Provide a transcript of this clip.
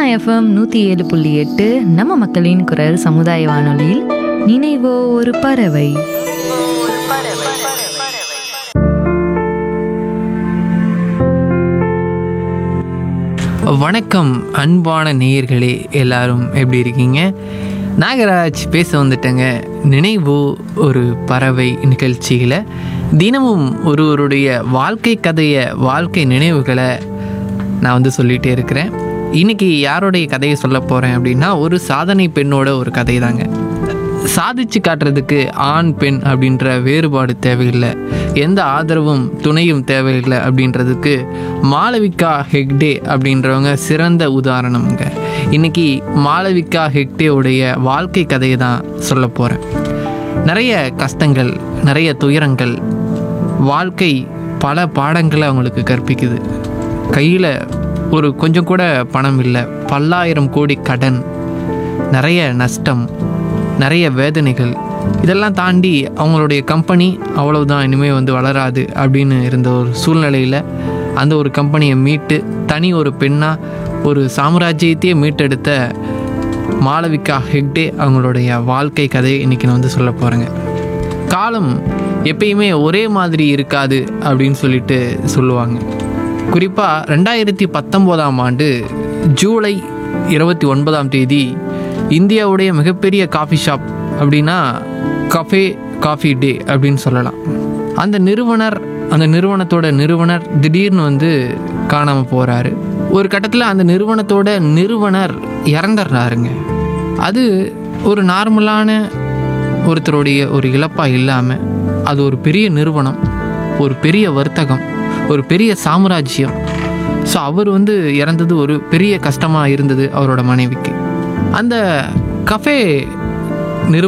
FM 107.8 நம்ம மக்களின் குரல் சமுதாய வானொலியில் நினைவோ ஒரு பறவை. வணக்கம் அன்பான நேயர்களே, எல்லாரும் எப்படி இருக்கீங்க? நாகராஜ் பேச வந்துட்டேங்க. நினைவு ஒரு பறவை நிகழ்ச்சியில் தினமும் ஒருவருடைய வாழ்க்கை கதையை, வாழ்க்கை நினைவுகளை நான் வந்து சொல்லிகிட்டே இருக்கிறேன். இன்றைக்கி யாருடைய கதையை சொல்ல போகிறேன் அப்படின்னா, ஒரு சாதனை பெண்ணோட ஒரு கதை தாங்க. சாதிச்சு காட்டுறதுக்கு ஆண் பெண் அப்படின்ற வேறுபாடு தேவையில்லை, எந்த ஆதரவும் துணையும் தேவையில்லை அப்படின்றதுக்கு மாளவிகா ஹெக்டே அப்படின்றவங்க சிறந்த உதாரணம்ங்க. இன்றைக்கி மாளவிகா ஹெக்டேவுடைய வாழ்க்கை கதையை தான் சொல்ல போகிறேன். நிறைய கஷ்டங்கள், நிறைய துயரங்கள், வாழ்க்கை பல பாடங்களை அவங்களுக்கு கற்பிக்குது. கையில் ஒரு கொஞ்சம் கூட பணம் இல்லை, பல்லாயிரம் கோடி கடன், நிறைய நஷ்டம், நிறைய வேதனைகள், இதெல்லாம் தாண்டி அவங்களுடைய கம்பெனி அவ்வளவுதான், இனிமேல் வந்து வளராது அப்படின்னு இருந்த ஒரு சூழ்நிலையில் அந்த ஒரு கம்பெனியை மீட்டு தனி ஒரு பெண்ணாக ஒரு சாம்ராஜ்யத்தையே மீட்டெடுத்த மாளவிகா ஹெக்டே அவங்களுடைய வாழ்க்கை கதையை இன்றைக்கி நான் வந்து சொல்ல போகிறேங்க. காலம் எப்பயுமே ஒரே மாதிரி இருக்காது அப்படின்னு சொல்லிட்டு சொல்லுவாங்க. குறிப்பாக 2019ஆம் ஆண்டு ஜூலை 29ஆம் தேதி இந்தியாவுடைய மிகப்பெரிய காஃபி ஷாப் அப்படின்னா கஃபே காஃபி டே அப்படின்னு சொல்லலாம். அந்த நிறுவனத்தோட நிறுவனர் திடீர்னு வந்து காணாமல் போகிறாரு. ஒரு கட்டத்தில் அந்த நிறுவனத்தோட நிறுவனர் இறந்துடுறாருங்க. அது ஒரு நார்மலான ஒருத்தருடைய ஒரு இழப்பாக இல்லாமல் அது ஒரு பெரிய நிறுவனம், ஒரு பெரிய வர்த்தகம், ஒரு பெரிய சாம்ராஜ்யம். ஸோ அவர் வந்து இறந்தது ஒரு பெரிய கஷ்டமாக இருந்தது அவரோட மனைவிக்கு. அந்த கஃபே